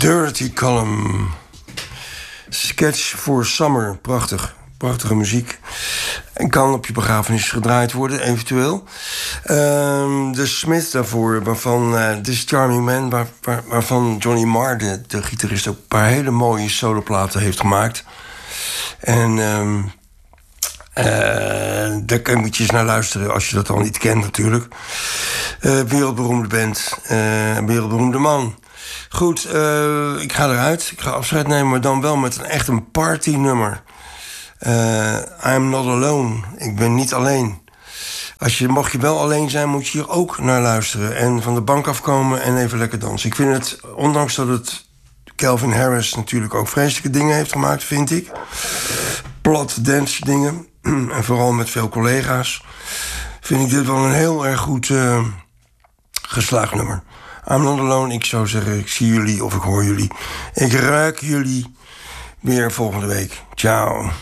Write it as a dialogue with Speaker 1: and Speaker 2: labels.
Speaker 1: Dirty Column. Sketch for Summer. Prachtig. Prachtige muziek. En kan op je begrafenis gedraaid worden, eventueel. De Smiths daarvoor, waarvan This Charming Man... waarvan Johnny Marr, de gitarist... ook een paar hele mooie soloplaten heeft gemaakt. En daar kan je eens naar luisteren... als je dat al niet kent, natuurlijk. Wereldberoemde band. Wereldberoemde man. Goed, ik ga eruit. Ik ga afscheid nemen, maar dan wel met echt een partynummer. I'm not alone. Ik ben niet alleen. Mocht je wel alleen zijn, moet je hier ook naar luisteren. En van de bank afkomen en even lekker dansen. Ik vind het, ondanks dat het Calvin Harris natuurlijk ook vreselijke dingen heeft gemaakt, vind ik. Plat dance dingen. En vooral met veel collega's. Vind ik dit wel een heel erg goed geslaagd nummer. I'm not alone. Ik zou zeggen, ik zie jullie of ik hoor jullie. Ik ruik jullie weer volgende week. Ciao.